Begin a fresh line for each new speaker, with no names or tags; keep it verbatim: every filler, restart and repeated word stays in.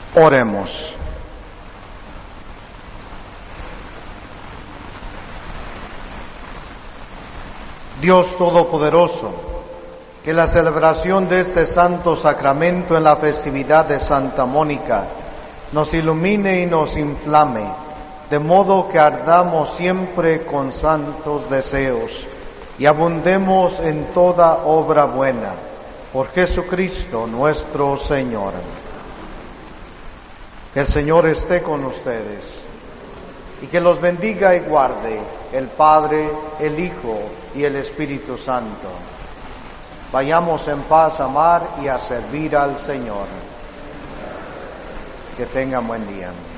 Oremos. Dios Todopoderoso, que la celebración de este santo sacramento en la festividad de Santa Mónica nos ilumine y nos inflame, de modo que ardamos siempre con santos deseos y abundemos en toda obra buena, por Jesucristo nuestro Señor. Que el Señor esté con ustedes y que los bendiga y guarde el Padre, el Hijo y el Espíritu Santo. Vayamos en paz a amar y a servir al Señor. Que tengan buen día.